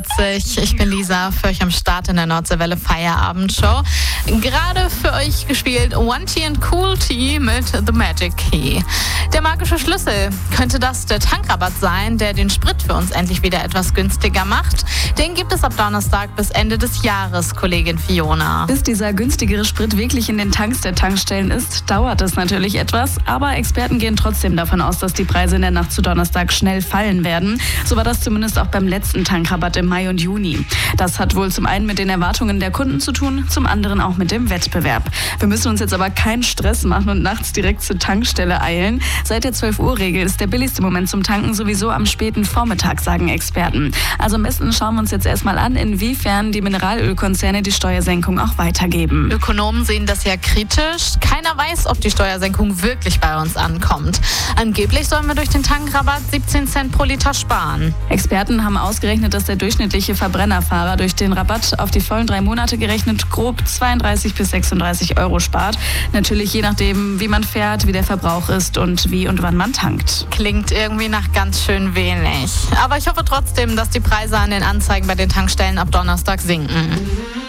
Ich bin Lisa, für euch am Start in der Nordseewelle Feierabendshow. Gerade für euch gespielt One Tea and Cool Tea mit The Magic Key. Der magische Schlüssel, könnte das der Tankrabatt sein, der den Sprit für uns endlich wieder etwas günstiger macht? Den gibt es ab Donnerstag bis Ende des Jahres, Kollegin Fiona. Bis dieser günstigere Sprit wirklich in den Tanks der Tankstellen ist, dauert es natürlich etwas. Aber Experten gehen trotzdem davon aus, dass die Preise in der Nacht zu Donnerstag schnell fallen werden. So war das zumindest auch beim letzten Tankrabatt im Mai und Juni. Das hat wohl zum einen mit den Erwartungen der Kunden zu tun, zum anderen auch mit dem Wettbewerb. Wir müssen uns jetzt aber keinen Stress machen und nachts direkt zur Tankstelle eilen. Seit der 12-Uhr-Regel ist der billigste Moment zum Tanken sowieso am späten Vormittag, sagen Experten. Also am besten schauen wir uns jetzt erstmal an, inwiefern die Mineralölkonzerne die Steuersenkung auch weitergeben. Ökonomen sehen das ja kritisch. Keiner weiß, ob die Steuersenkung wirklich bei uns ankommt. Angeblich sollen wir durch den Tankrabatt 17 Cent pro Liter sparen. Experten haben ausgerechnet, dass der durchschnittliche Verbrennerfahrer durch den Rabatt auf die vollen 3 Monate gerechnet grob 32 bis 36 Euro spart. Natürlich je nachdem, wie man fährt, wie der Verbrauch ist und wie und wann man tankt. Klingt irgendwie nach ganz schön wenig. Aber ich hoffe trotzdem, dass die Preise an den Anzeigen bei den Tankstellen ab Donnerstag sinken.